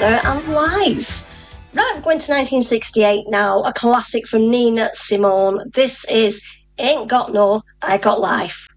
Partner and Lies. Right, we're going to 1968 now, a classic from Nina Simone. This is Ain't Got No, I Got Life.